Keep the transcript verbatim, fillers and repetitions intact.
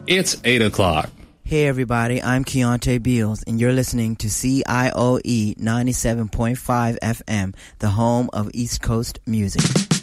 It's eight o'clock. Hey everybody, I'm Keontae Beals, and you're listening to C I O E ninety-seven point five F M, the home of East Coast music.